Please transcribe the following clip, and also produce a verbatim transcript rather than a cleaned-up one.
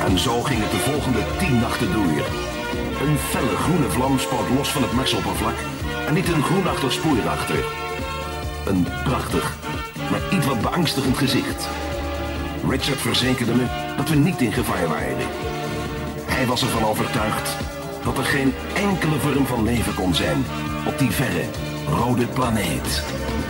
En zo ging het de volgende tien nachten door. Een felle groene vlam spoot los van het Marsoppervlak en liet een groenachtig spoor achter. Een prachtig, maar iets wat beangstigend gezicht. Richard verzekerde me dat we niet in gevaar waren. Hij was ervan overtuigd dat er geen enkele vorm van leven kon zijn op die verre, rode planeet.